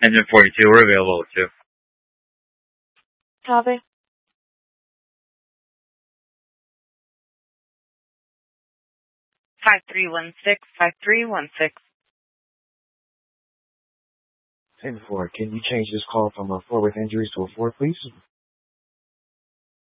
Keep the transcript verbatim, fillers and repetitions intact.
Engine forty-two, we're available too. Copy. Five three one six five three one six. ten four, can you change this call from a four with injuries to a four, please?